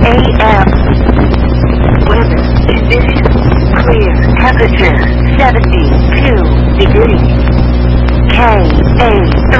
a.m. Weather conditions clear. Temperature 72 degrees. K.A.